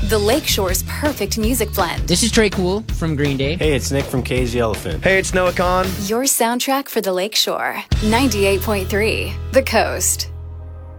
The Lakeshore's perfect music blend. This is Trey Cool from Green Day. Hey, it's Nick from Cage the Elephant. Hey, it's Noah Khan. Your soundtrack for the Lakeshore. 98.3 The Coast.